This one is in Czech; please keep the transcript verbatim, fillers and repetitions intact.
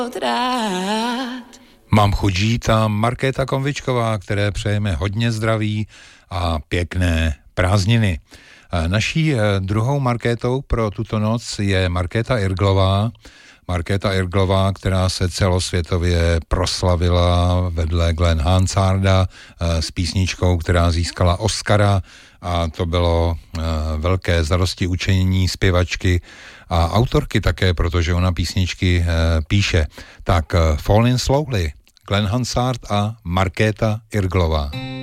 Mám chuť žít a Markéta Konvičková, které přejeme hodně zdraví a pěkné prázdniny. Naší druhou Markétou pro tuto noc je Markéta Irglová. Markéta Irglová, která se celosvětově proslavila vedle Glenn Hansarda s písničkou, která získala Oscara, a to bylo velké zadosti učinění zpěvačky a autorky také, protože ona písničky píše. Tak Falling Slowly, Glenn Hansard a Markéta Irglová.